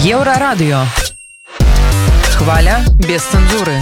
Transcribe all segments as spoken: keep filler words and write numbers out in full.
Еўрарадыё. Хваля без цэнзуры.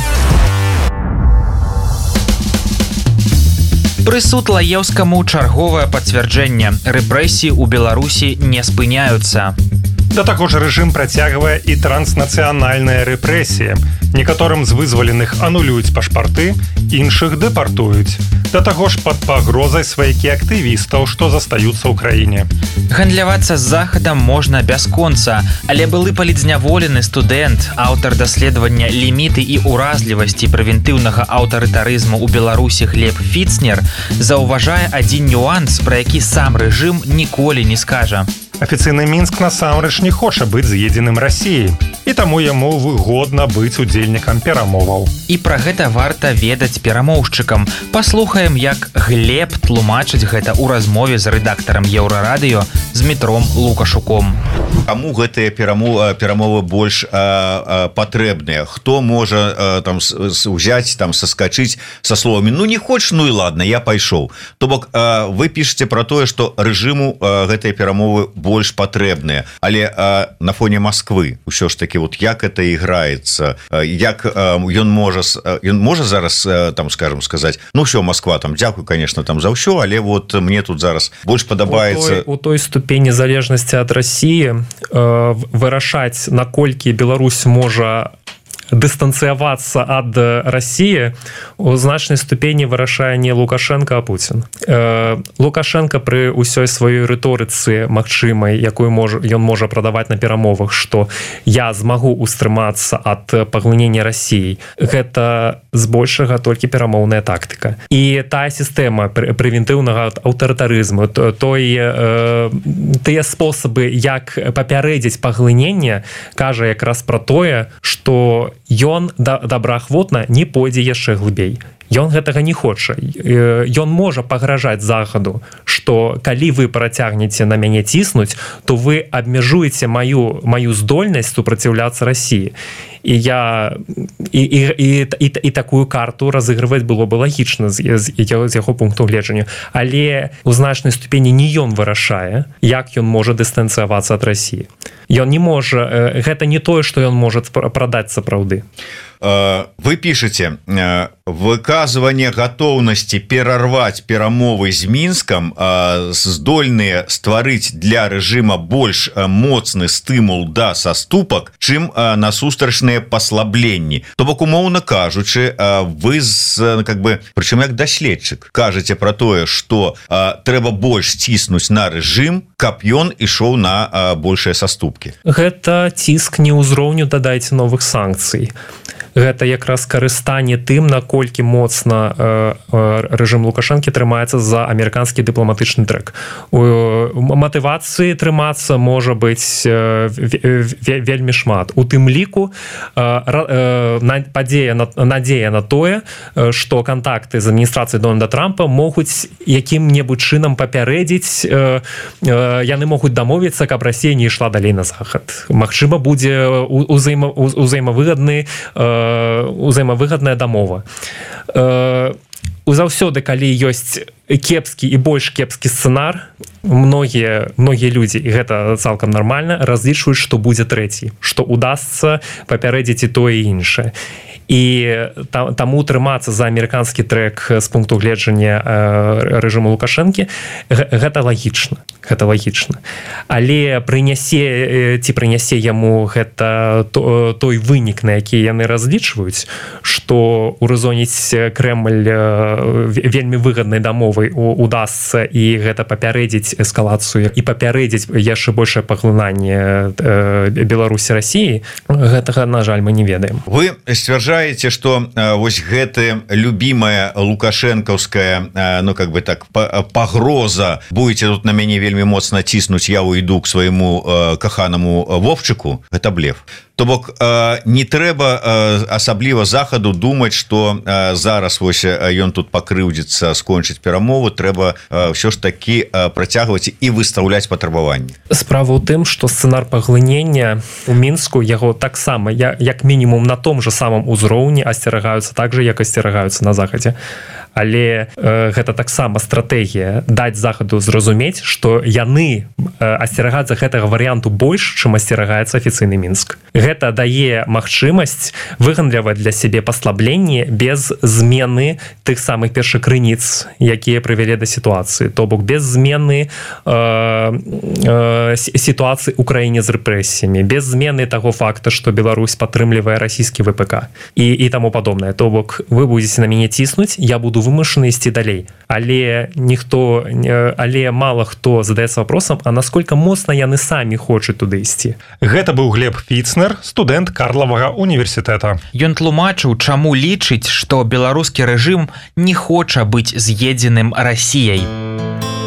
Прысуд Лаеўскаму чарговае пацвярджэнне. Рэпрэсіі ў Беларусі не спыняюцца. Да таго ж рэжым працягвае і транснацыянальныя рэпрэсіі. Некаторым з вызваленых анулююць пашпарты, іншых дэпартуюць. Да таго ж пад пагрозай сваякі актывістаў, што застаюцца ў краіне. Гандлявацца з захадам можна бясконца, але былы палітзняволены студэнт, аўтар даследавання ліміты і ўразлівасці прэвентыўнага аўтарытарызму ў Беларусі Глеб Фіцнер заўважае адзін нюанс, пра які сам рэжым ніколі не скажа. Афіцыйны Мінск насамрэч не хоча быць з'едзеным Расіяй, і таму яму выгодна быць удзельнікам перамоваў. І пра гэта варта ведаць перамоўшчыкам. Паслухаем, як Глеб тлумачыць гэта ў размове з рэдактарам Еўрарадыё з Дмітром Лукашуком. Каму гэтыя перамовы, перамовы больш а, а, патрэбныя? Хто можа а, там узяць, там саскачыць са словамі «ну не хочеш, ну і ладно, я пайшоў». То бок а, вы пішаце пра тое, што рэжыму а, гэтыя перамовы больш патрэбныя, але а, на фоне Москвы ўсё ж таки вот як это іграецца, як а, ён можа ён можа зараз а, там скажем сказаць, ну все, Москва, там дзякуй, конечно, там за ўсё, але вот мне тут зараз больш падабаецца у той, той ступені залежнасці ад Расіі э, вырашаць, наколькі Беларусь можа дыстанцыявацца ад Расіі, у значнай ступені вырашае не Лукашенко, а Путін. Э, Лукашенко пры ўсёй сваёй рыторыцы магчымай, якую можа, ён можа прадаваць на перамовах, што я змагу устрымацца ад паглынення Расіі. Гэта збольшага толькі перамоўная тактыка. І тая сістэма прэвентыўнага аўтарытарызму, той, э, тыя спосабы, як папярэдзіць паглыненне, кажа якраз пра тое, што ён добраахвотна не пойдзе яшчэ глыбей. Ён гэтага не хоча. Ён можа пагражаць захаду, што калі вы працягнеце на мяне ціснуць, то вы абмяжуеце маю, маю здольнасць супраціўляцца Расіі. І я і, і, і, і, і такую карту разыгрываць было бы лагічна з, з, з яго пункту гледжання. Але у значнай ступені не ён вырашае, як ён можа дыстанцыявацца ад Расіі. Ён не можа, гэта не тое, што ён можа прадаць сапраўды. Вы пішаце, выказванне гатоўнасці перарваць перамовы з Мінскам здольныя стварыць для рэжыма больш моцны стымул да саступак, чым насустрачныя паслабленні. То бок, умоўна кажучы, вы з, как бы, прычым як даследчык, кажаце пра тое, што трэба больш ціснуць на рэжым, каб ён ішоў на большыя саступкі. Гэта ціск не ўзроўню дадайце новых санкцый. Гэта якраз карыстанне тым, наколькі моцна э, рэжым Лукашэнкі трымаецца за амерыканскі дыпламатычны трэк. У матывацыі трымацца можа быць э, вельмі шмат. У тым ліку э, э, падзея, надзея на тое, што кантакты з адміністрацыяй Дональда Трампа могуць якім-небудзь чынам папярэдзіць, э, э, яны могуць дамовіцца, каб Расія не ішла далей на захад. Магчыма, будзе узаема, узаемавыгадны э, узаемавыгадная дамова. Заўсёды, калі ёсць кепскі і больш кепскі сцэнар, многія, многія людзі, і гэта цалкам нармальна, разлічваюць, што будзе трэці, што удасца папярэдзіць і тое і іншае. І таму трымацца за амерыканскі трэк з пункту гледжання рэжыму Лукашэнкі гэта лагічна, гэта лагічна. Але прынясе ці прынясе яму гэта той вынік, на які яны разлічваюць, што урызоніць Крэмль вельмі выгаднай дамовай удасца і гэта папярэдзіць эскалацыю і папярэдзіць яшчэ большае паглынанне Беларусі Расіі, гэтага, на жаль, мы не ведаем. Вы сцвярджаеце, что э, вось гэтая любимая лукашэнкаўская э, ну как бы так пагроза, будете тут на мяне вельмі моцна ціснуць, я уйду к свайму э, каханаму Вовчыку, гэта блеф. То бок э, не трэба э, асабліва захаду думаць, што э, зараз вось ён тут пакрыўдзіцца, скончыць перамову, трэба э, ўсё ж такі э, працягваць і выстаўляць патрабаванні. Справа ў тым, што сцэнар паглынення у Мінску яго таксама я, як мінімум на том же самом узроўні асцерагаюцца так же, як асцерагаюцца на захадзе. але э, гэта таксама стратэгія даць захаду зразумець, што яны э, асцерагацца гэтага варыянту больш, чым асцерагаецца афіцыйны Мінск. Гэта дае магчымасць выгандляваць для сябе паслабленне без змены тых самых першакрыніц, якія прывялі да сітуацыі, то бок без змены э, э, сітуацыі ў краіне з рэпрэсіямі, без змены таго факта, што Беларусь падтрымлівае расійскі ВПК і, і таму падобнае. То бок вы будзеце на мяне ціснуць, я буду вымушаны ісці далей. Але ніхто, але мала хто задаецца вопросам, а насколько моцна яны самі хочуць туды ісці. Гэта быў Глеб Фіцнер, студэнт Карлавага універсітэта. Ён тлумачыў, чаму лічыць, што беларускі рэжым не хоча быць з'едзеным Расіяй.